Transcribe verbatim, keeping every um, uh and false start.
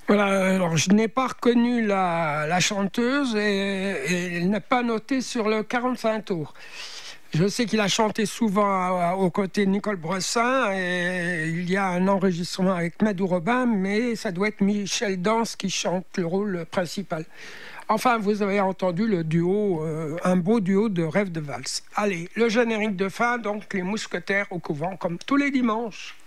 Voilà, alors je n'ai pas reconnu la, la chanteuse et, et elle n'est pas notée sur le quarante-cinq tours. Je sais qu'il a chanté souvent à- à- aux côtés de Nicole Bressin et il y a un enregistrement avec Madou Robin, mais ça doit être Michel Dance qui chante le rôle principal. Enfin, vous avez entendu le duo, euh, un beau duo de Rêve de valse. Allez, le générique de fin, donc les mousquetaires au couvent, comme tous les dimanches.